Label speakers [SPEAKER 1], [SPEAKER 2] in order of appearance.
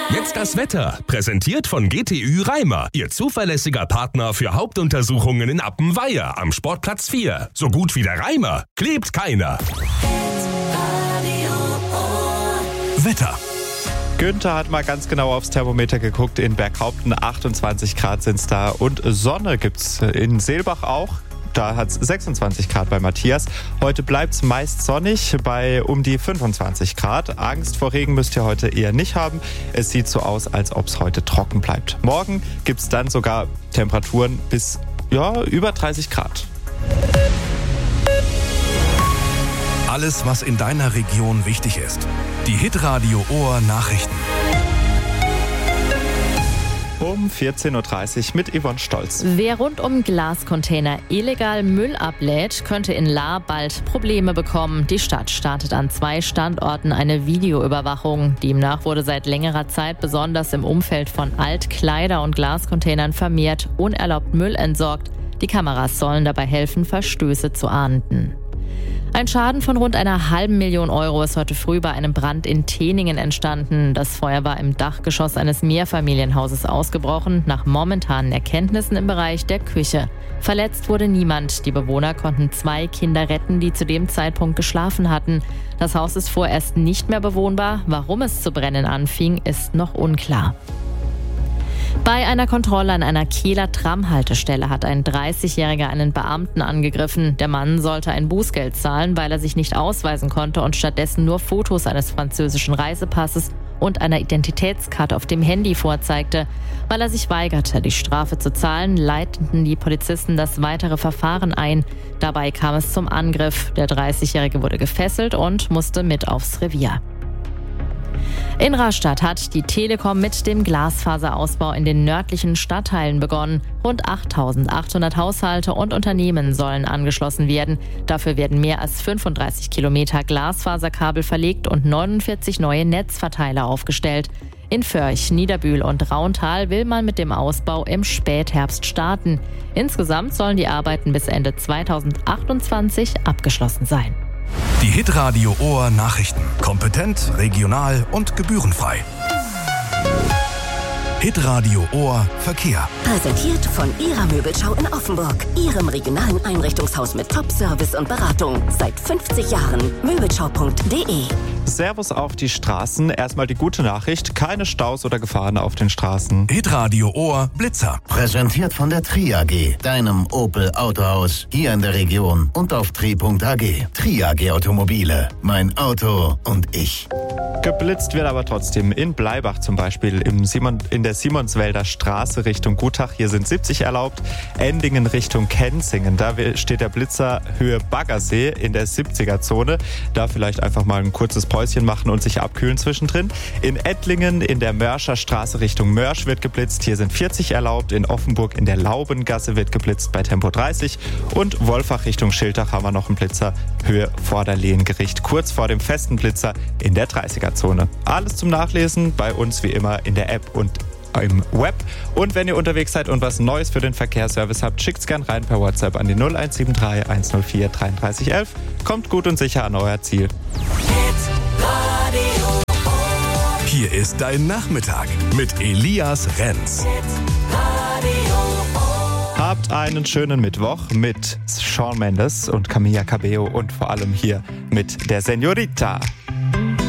[SPEAKER 1] Jetzt das Wetter, präsentiert von GTÜ Reimer, Ihr zuverlässiger Partner für Hauptuntersuchungen in Appenweier am Sportplatz 4. So gut wie der Reimer klebt keiner. Wetter.
[SPEAKER 2] Günther hat mal ganz genau aufs Thermometer geguckt. In Berghaupten 28 Grad sind's da und Sonne gibt's in Seelbach auch. Da hat's 26 Grad bei Matthias. Heute bleibt's meist sonnig bei um die 25 Grad. Angst vor Regen müsst ihr heute eher nicht haben. Es sieht so aus, als ob es heute trocken bleibt. Morgen gibt's dann sogar Temperaturen bis über 30 Grad.
[SPEAKER 1] Alles, was in deiner Region wichtig ist. Die Hitradio Ohr Nachrichten.
[SPEAKER 2] Um 14.30 Uhr mit Yvonne Stolz.
[SPEAKER 3] Wer rund um Glascontainer illegal Müll ablädt, könnte in Lahr bald Probleme bekommen. Die Stadt startet an 2 Standorten eine Videoüberwachung. Demnach wurde seit längerer Zeit besonders im Umfeld von Altkleider- und Glascontainern vermehrt unerlaubt Müll entsorgt. Die Kameras sollen dabei helfen, Verstöße zu ahnden. Ein Schaden von rund 500.000 Euro ist heute früh bei einem Brand in Teningen entstanden. Das Feuer war im Dachgeschoss eines Mehrfamilienhauses ausgebrochen, nach momentanen Erkenntnissen im Bereich der Küche. Verletzt wurde niemand. Die Bewohner konnten 2 Kinder retten, die zu dem Zeitpunkt geschlafen hatten. Das Haus ist vorerst nicht mehr bewohnbar. Warum es zu brennen anfing, ist noch unklar. Bei einer Kontrolle an einer Kieler Tramhaltestelle hat ein 30-Jähriger einen Beamten angegriffen. Der Mann sollte ein Bußgeld zahlen, weil er sich nicht ausweisen konnte und stattdessen nur Fotos eines französischen Reisepasses und einer Identitätskarte auf dem Handy vorzeigte. Weil er sich weigerte, die Strafe zu zahlen, leiteten die Polizisten das weitere Verfahren ein. Dabei kam es zum Angriff. Der 30-Jährige wurde gefesselt und musste mit aufs Revier. In Rastatt hat die Telekom mit dem Glasfaserausbau in den nördlichen Stadtteilen begonnen. Rund 8.800 Haushalte und Unternehmen sollen angeschlossen werden. Dafür werden mehr als 35 Kilometer Glasfaserkabel verlegt und 49 neue Netzverteiler aufgestellt. In Vörch, Niederbühl und Rauntal will man mit dem Ausbau im Spätherbst starten. Insgesamt sollen die Arbeiten bis Ende 2028 abgeschlossen sein.
[SPEAKER 1] Die Hitradio Ohr Nachrichten. Kompetent, regional und gebührenfrei. Hitradio Ohr Verkehr.
[SPEAKER 4] Präsentiert von Ihrer Möbelschau in Offenburg. Ihrem regionalen Einrichtungshaus mit Top-Service und Beratung. Seit 50 Jahren. Möbelschau.de.
[SPEAKER 2] Servus auf die Straßen. Erstmal die gute Nachricht. Keine Staus oder Gefahren auf den Straßen.
[SPEAKER 1] Hitradio Ohr Blitzer.
[SPEAKER 5] Präsentiert von der Tri-AG, deinem Opel Autohaus hier in der Region und auf tri.ag. Tri-AG Automobile. Mein Auto und ich.
[SPEAKER 2] Geblitzt wird aber trotzdem in Bleibach zum Beispiel in der Simonswälder Straße Richtung Gutach. Hier sind 70 erlaubt. Endingen Richtung Kenzingen. Da steht der Blitzer Höhe Baggersee in der 70er-Zone. Da vielleicht einfach mal ein kurzes Päuschen machen und sich abkühlen zwischendrin. In Ettlingen in der Mörscher Straße Richtung Mörsch wird geblitzt. Hier sind 40 erlaubt. In Offenburg in der Laubengasse wird geblitzt bei Tempo 30. Und Wolfach Richtung Schiltach haben wir noch einen Blitzer Höhe Vorderlehnengericht. Kurz vor dem festen Blitzer in der 30er-Zone. Alles zum Nachlesen bei uns wie immer in der App und im Web. Und wenn ihr unterwegs seid und was Neues für den Verkehrsservice habt, schickt's gern rein per WhatsApp an die 0173 104 3311. Kommt gut und sicher an euer Ziel.
[SPEAKER 1] Hier ist dein Nachmittag mit Elias Renz.
[SPEAKER 2] Habt einen schönen Mittwoch mit Shawn Mendes und Camila Cabello und vor allem hier mit der Señorita.